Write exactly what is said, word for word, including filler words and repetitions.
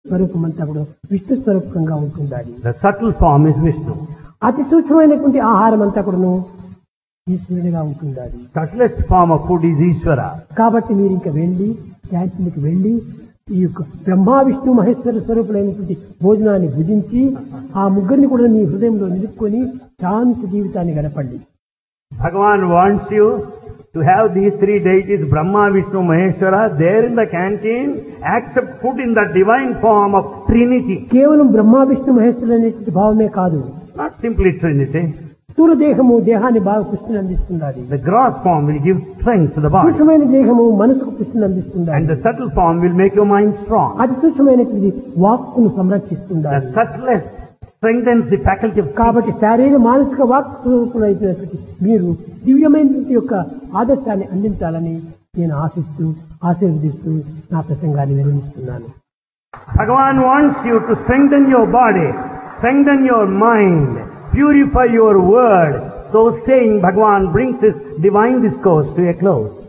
స్వరూపం అంతా కూడా విష్ణు స్వరూపంగా ఉంటుంది. The subtle form is Vishnu. అతి సూక్ష్మమైనటువంటి ఆహారం అంతా కూడాను ఈశ్వరుడిగా ఉంటుంది. Subtlest form of food is Ishvara. కాబట్టి మీరు ఇంకా వెళ్ళి క్యాంటీన్కి వెళ్ళి ఈ యొక్క బ్రహ్మ విష్ణు మహేశ్వర స్వరూపులైనటువంటి భోజనాన్ని భుజించి ఆ ముగ్గురిని కూడా మీ హృదయంలో నిలుపుకొని శాంతి జీవితాన్ని గడపండి. Bhagavan wants you to have these three deities, Brahma, Vishnu, Maheshwara, there in the canteen, accept food in the divine form of Trinity. కేవలం బ్రహ్మ విష్ణు మహేశ్వరులు అనేటువంటి భావమే కాదు. Not simply Trinity. స్థూల దేహము దేహాన్ని బాగా పుష్టిని అందిస్తున్నది. The gross form will give strength to the body. సూక్ష్మమైన దేహము మనసుకు పుష్టిని అందిస్తున్నది. And the subtle form will make your mind strong. అతి సూక్ష్మమైనటువంటి వాక్కును సంరక్షిస్తున్నది. The subtlest strengthens the faculty of speech. కాబట్టి శారీర మానసిక వాక్ స్వరూపులైనటువంటి మీరు దివ్యమైనటువంటి యొక్క ఆదర్శాన్ని అందించాలని నేను ఆశిస్తూ ఆశీర్వదిస్తూ నా ప్రసంగాన్ని విరమిస్తున్నాను. Bhagavan wants you to strengthen your body, strengthen your mind, purify your word. So saying, Bhagavan brings his divine discourse to a close.